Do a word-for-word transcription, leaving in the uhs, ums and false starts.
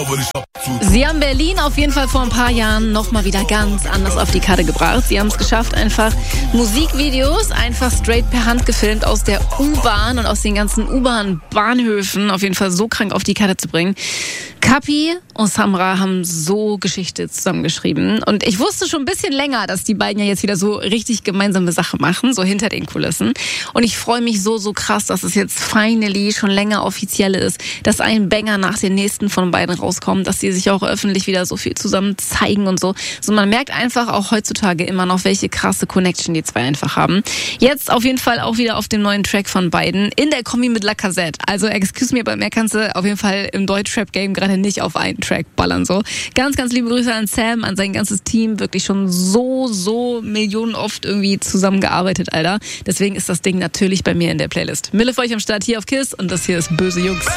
Sie haben Berlin auf jeden Fall vor ein paar Jahren nochmal wieder ganz anders auf die Karte gebracht. Sie haben es geschafft, einfach Musikvideos einfach straight per Hand gefilmt aus der U-Bahn und aus den ganzen U-Bahn-Bahnhöfen auf jeden Fall so krank auf die Karte zu bringen. Kapi und Samra haben so Geschichte zusammengeschrieben. Und ich wusste schon ein bisschen länger, dass die beiden ja jetzt wieder so richtig gemeinsame Sachen machen, so hinter den Kulissen. Und ich freue mich so, so krass, dass es jetzt finally schon länger offiziell ist, dass ein Banger nach dem nächsten von beiden rauskommt, dass sie sich auch öffentlich wieder so viel zusammen zeigen und so. So, man merkt einfach auch heutzutage immer noch, welche krasse Connection die zwei einfach haben. Jetzt auf jeden Fall auch wieder auf dem neuen Track von beiden in der Kombi mit Lacazette. Also, excuse me, aber mehr kannst du auf jeden Fall im Deutschrap-Game gerade nicht auf einen Track ballern, so. Ganz, ganz liebe Grüße an Sam, an sein ganzes Team. Wirklich schon so, so Millionen oft irgendwie zusammengearbeitet, Alter. Deswegen ist das Ding natürlich bei mir in der Playlist. Mille für euch am Start hier auf KISS und das hier ist Böse Jungs.